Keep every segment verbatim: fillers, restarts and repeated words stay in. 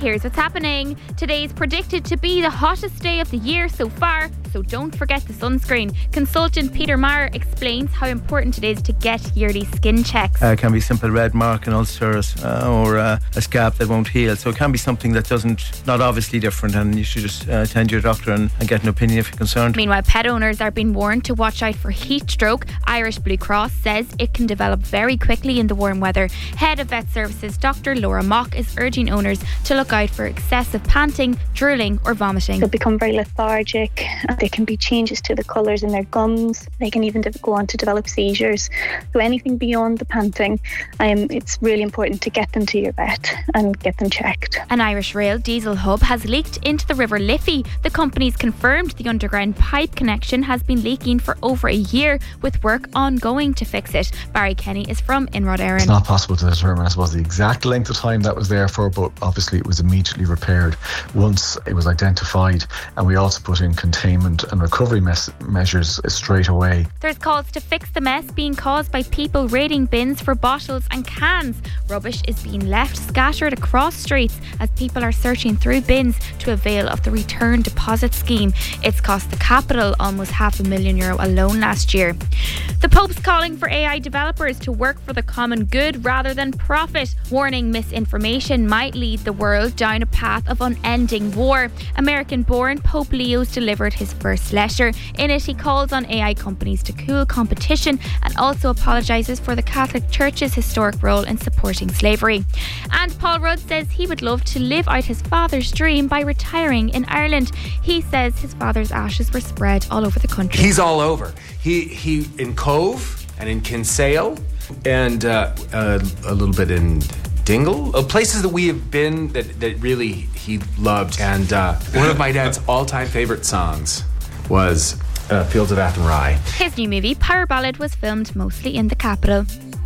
here's what's happening. Today's predicted to be the hottest day of the year so far, so don't forget the sunscreen. Consultant Peter Maher explains how important it is to get yearly skin checks. Uh, it can be simple red mark and ulcers uh, or uh, a scab that won't heal. So it can be something that doesn't, not obviously different, and you should just uh, attend your doctor and, and get an opinion if you're concerned. Meanwhile, pet owners are being warned to watch out for heat stroke. Irish Blue Cross says it can develop very quickly in the warm weather. Head of Vet Services Doctor Laura Mock is urging owners to look out for excessive panting, drooling or vomiting. They'll become very lethargic. There can be changes to the colours in their gums. They can even go on to develop seizures. So anything beyond the panting, um, it's really important to get them to your vet and get them checked. An Irish Rail diesel hub has leaked into the River Liffey. The company's confirmed the underground pipe connection has been leaking for over a year, with work ongoing to fix it. Barry Kenny is from Inrod Éireann. It's not possible to determine, I suppose, the exact length of time that was there for, but obviously it was immediately repaired once it was identified, and we also put in containment and recovery mes- measures straight away. There's calls to fix the mess being caused by people raiding bins for bottles and cans. Rubbish is being left scattered across streets as people are searching through bins to avail of the return deposit scheme. It's cost the capital almost half a million euro alone last year. The Pope's calling for A I developers to work for the common good rather than profit, warning misinformation might lead the world down a path of unending war. American-born Pope Leo's delivered his first letter. In it, he calls on A I companies to cool competition and also apologises for the Catholic Church's historic role in supporting slavery. And Paul Rudd says he would love to live out his father's dream by retiring in Ireland. He says his father's ashes were spread all over the country. He's all over. He he in Cove and in Kinsale and uh, uh, a little bit in Dingle, uh, places that we have been that, that really he loved. And uh, one of my dad's all-time favorite songs was uh, Fields of Athenry. His new movie, Power Ballad, was filmed mostly in the capital.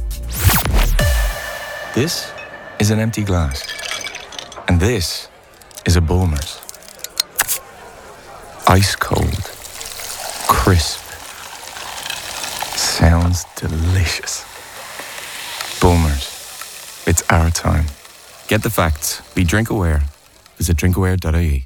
This is an empty glass. And this is a Bulmers. Ice cold. Crisp. Sounds delicious. Bulmers. It's our time. Get the facts. Be drink aware. Visit drinkaware dot I E.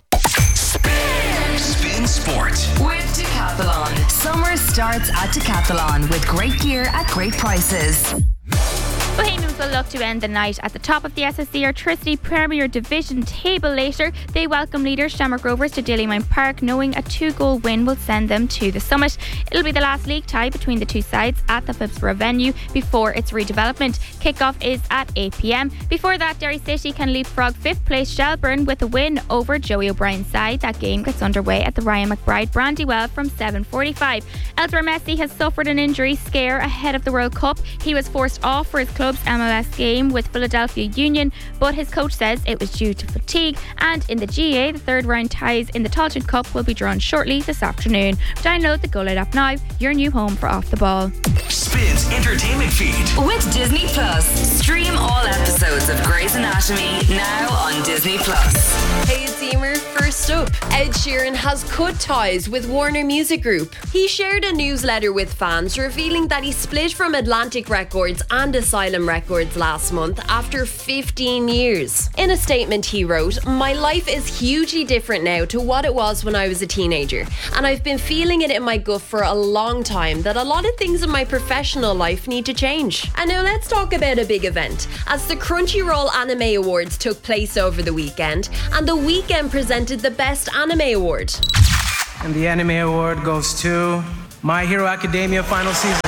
Spin, Spin Sport with Decathlon. Summer starts at Decathlon with great gear at great prices. Bohemians will look to end the night at the top of the S S E Airtricity Premier Division table later. They welcome leaders Shamrock Rovers to Dalymount Park, knowing a two-goal win will send them to the summit. It'll be the last league tie between the two sides at the Phibsborough venue before its redevelopment. Kickoff is at eight p.m. Before that, Derry City can leapfrog fifth place Shelburne with a win over Joey O'Brien's side. That game gets underway at the Ryan McBride Brandywell from seven forty-five. Elsewhere, Messi has suffered an injury scare ahead of the World Cup. He was forced off for his club's M L S game with Philadelphia Union, but his coach says it was due to fatigue. And in the G A A, the third round ties in the Tailteann Cup will be drawn shortly this afternoon. Download the Go Light app now, your new home for Off the Ball. Spin's entertainment feed with Disney Plus. Stream all episodes of Grey's Anatomy now on Disney Plus. Hey, it's Emer. First up, Ed Sheeran has cut ties with Warner Music Group. He shared a newsletter with fans revealing that he split from Atlantic Records and Asylum Records last month after fifteen years. In a statement he wrote, "My life is hugely different now to what it was when I was a teenager, and I've been feeling it in my gut for a long time that a lot of things in my professional life need to change." And now let's talk about a big event, as the Crunchyroll Anime Awards took place over the weekend, and The Weeknd presented the Best Anime Award. And the Anime Award goes to My Hero Academia final season.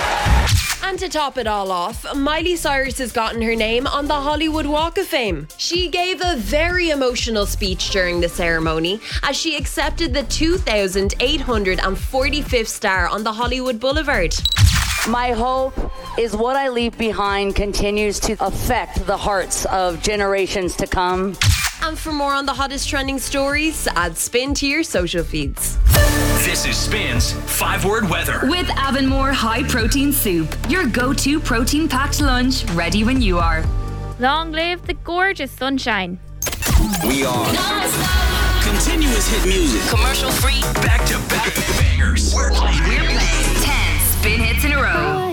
And to top it all off, Miley Cyrus has gotten her name on the Hollywood Walk of Fame. She gave a very emotional speech during the ceremony as she accepted the two thousand eight hundred forty-fifth star on the Hollywood Boulevard. My hope is what I leave behind continues to affect the hearts of generations to come. And for more on the hottest trending stories, add Spin to your social feeds. This is Spin's five-word weather. With Avonmore High Protein Soup, your go-to protein-packed lunch, ready when you are. Long live the gorgeous sunshine. We are non-stop. Continuous hit music. Commercial-free. Back-to-back bangers. We're playing. We're playing ten Spin hits in a row.